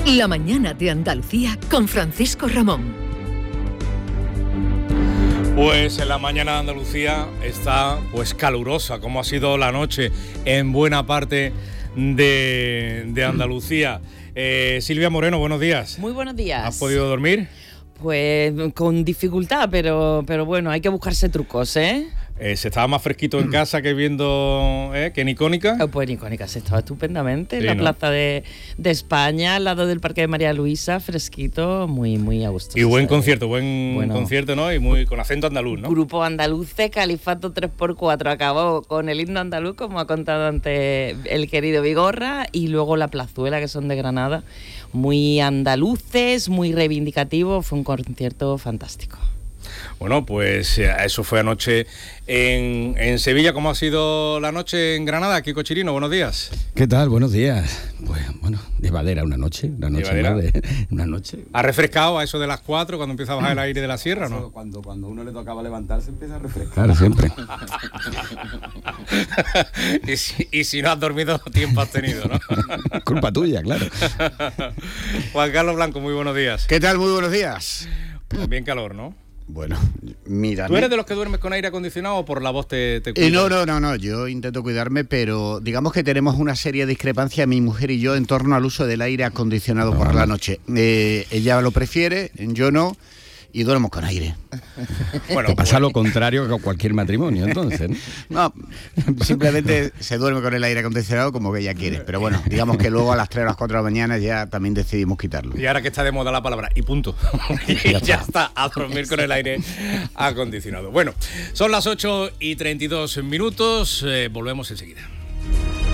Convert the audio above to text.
La mañana de Andalucía con Francisco Ramón. Pues en la mañana de Andalucía está pues calurosa, como ha sido la noche en buena parte de Andalucía. Silvia Moreno, buenos días. Muy buenos días. ¿Has podido dormir? Pues con dificultad, pero bueno, hay que buscarse trucos, ¿eh? ¿Se estaba más fresquito en casa que viendo que en Icónica? Pues en Icónica se estaba estupendamente, sí, en la ¿no? plaza de España, al lado del Parque de María Luisa, fresquito, muy a gusto. Y buen concierto, concierto, ¿no? Y muy con acento andaluz, ¿no? Grupo Andaluce, Califato 3x4, acabó con el himno andaluz, como ha contado antes el querido Vigorra, y luego la plazuela, que son de Granada, muy andaluces, muy reivindicativos, fue un concierto fantástico. Bueno, pues eso fue anoche en Sevilla. ¿Cómo ha sido la noche en Granada? Kiko Chirino, buenos días. ¿Qué tal? Buenos días. Pues bueno, llevadera una noche más una noche. ¿Ha refrescado a eso de las 4 cuando empieza a bajar el aire de la sierra, no? Cuando uno le tocaba levantarse empieza a refrescar. Claro, siempre. y si no has dormido, tiempo has tenido, ¿no? Culpa tuya, claro. Juan Carlos Blanco, muy buenos días. ¿Qué tal? Muy buenos días. Bien calor, ¿no? Bueno, mira. ¿Tú eres de los que duermes con aire acondicionado o por la voz te cuidas? No, yo intento cuidarme, pero digamos que tenemos una seria discrepancia, mi mujer y yo, en torno al uso del aire acondicionado por la noche. Ella lo prefiere, yo no, y duermo con aire. Bueno, pasa lo contrario que cualquier matrimonio, entonces, ¿no? No, simplemente se duerme con el aire acondicionado como que ella quiere, pero bueno, digamos que luego a las 3 o las 4 de la mañana ya también decidimos quitarlo. Y ahora que está de moda la palabra, y punto. Y ya está, a dormir con el aire acondicionado. Bueno, son las 8:32 minutos, volvemos enseguida.